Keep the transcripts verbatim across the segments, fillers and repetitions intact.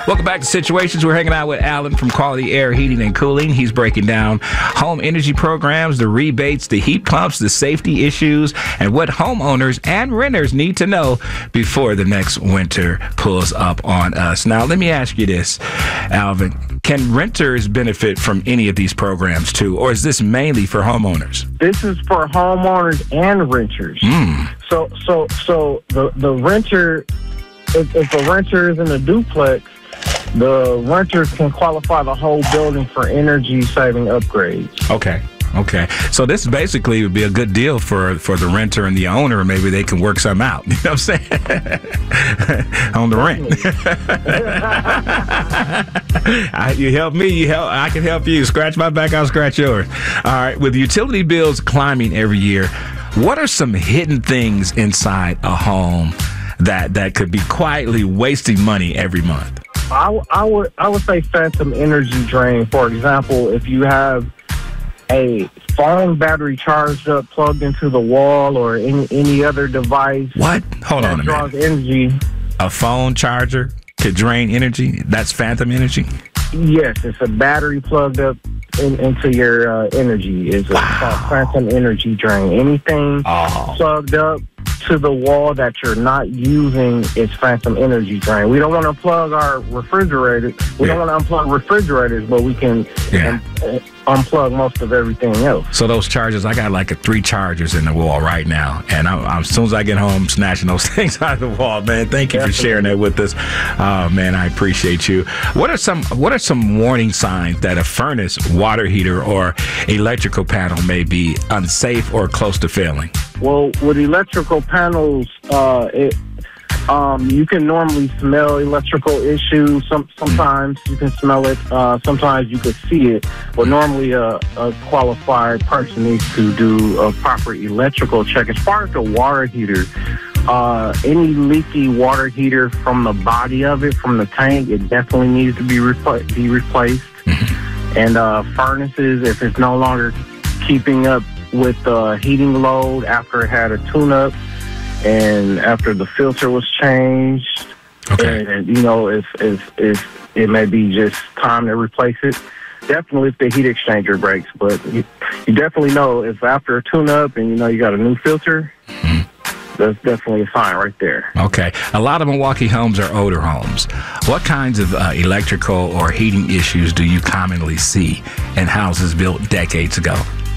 Welcome back to Situations. We're hanging out with Alan from Quality Air Heating and Cooling. He's breaking down home energy programs, the rebates, the heat pumps, the safety issues, and what homeowners and renters need to know before the next winter pulls up on us. Now, let me ask you this, Alvin. Can renters benefit from any of these programs too, or is this mainly for homeowners? This is for homeowners and renters. Mm. So, so, so the the renter, if, if a renter is in a duplex, the renter can qualify the whole building for energy saving upgrades. Okay. Okay. So this basically would be a good deal for, for the renter and the owner. Maybe they can work something out. You know what I'm saying? On the rent. I, you help me, you help. I can help you. Scratch my back, I'll scratch yours. All right. With utility bills climbing every year, what are some hidden things inside a home that, that could be quietly wasting money every month? I, I would I would say phantom energy drain. For example, if you have a phone battery charged up, plugged into the wall, or any any other device. What? Hold on a draws minute. Energy. A phone charger could drain energy? That's phantom energy? Yes, it's a battery plugged up in, into your uh, energy. It's a Wow. called phantom energy drain. Anything Oh. plugged up to the wall that you're not using is phantom energy drain. We don't want to plug our refrigerator. We Yeah. don't want to unplug refrigerators, but we can Yeah. um, uh, unplug most of everything else. So those chargers, I got like a three chargers in the wall right now. And I'm, I'm, as soon as I get home, snatching those things out of the wall, man. Thank you for sharing that with us. Oh, man, I appreciate you. What are some What are some warning signs that a furnace, water heater, or electrical panel may be unsafe or close to failing? Well, with electrical panels, uh, it, um, you can normally smell electrical issues. Some, sometimes you can smell it. Uh, sometimes you can see it. But normally a, a qualified person needs to do a proper electrical check. As far as the water heater, uh, any leaky water heater from the body of it, from the tank, it definitely needs to be, repl- be replaced. And uh, furnaces, if it's no longer keeping up with the heating load after it had a tune-up and after the filter was changed, Okay. and you know, if if if it may be just time to replace it. Definitely if the heat exchanger breaks, but you, you definitely know if after a tune-up and you know you got a new filter, mm-hmm. that's definitely a sign right there. Okay. A lot of Milwaukee homes are older homes. What kinds of uh, electrical or heating issues do you commonly see in houses built decades ago?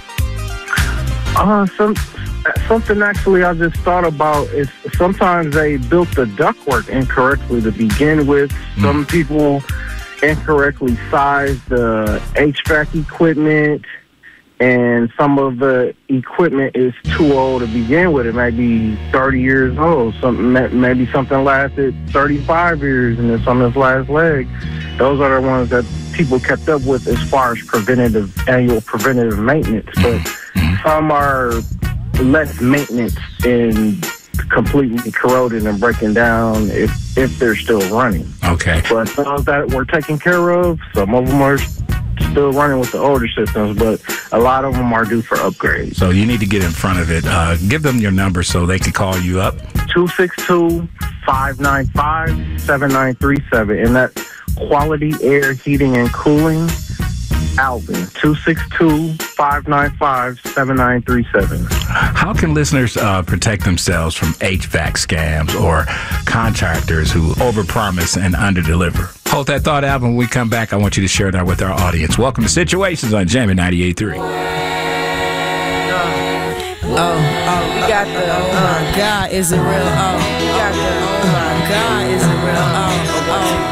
Uh, some something actually I just thought about is sometimes they built the ductwork incorrectly to begin with. Mm. Some people incorrectly sized the H V A C equipment, and some of the equipment is too old to begin with. It might be thirty years old. Something maybe something lasted thirty-five years, and it's on its last leg. Those are the ones that people kept up with as far as preventative annual preventative maintenance, but some are less maintenance and completely corroded and breaking down if if they're still running. Okay. But those that were taken care of, some of them are still running with the older systems, but a lot of them are due for upgrades. So you need to get in front of it. Uh, give them your number so they can call you up. two six two, five nine five, seven nine three seven, and that's Quality Air Heating and Cooling. Alvin, two six two, five nine five, seven nine three seven. How can listeners uh, protect themselves from H V A C scams or contractors who overpromise and underdeliver? Hold that thought, Alvin. When we come back, I want you to share that with our audience. Welcome to Situations on Jammin' ninety-eight point three. Oh, oh, we got the, oh my God, is it real? Oh, we got the, oh my God, is it real? Oh, oh.